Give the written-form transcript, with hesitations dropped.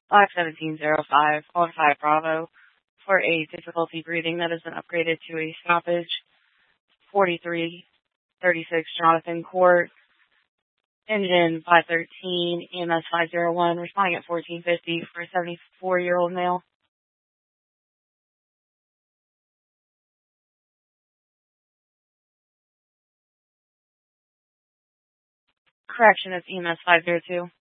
51705 on 5 Bravo for a difficulty breathing that has been upgraded to a stoppage. 4336 Jonathan Court, engine 513, EMS 501, responding at 1450 for a 74-year-old male. Correction, it's EMS 502.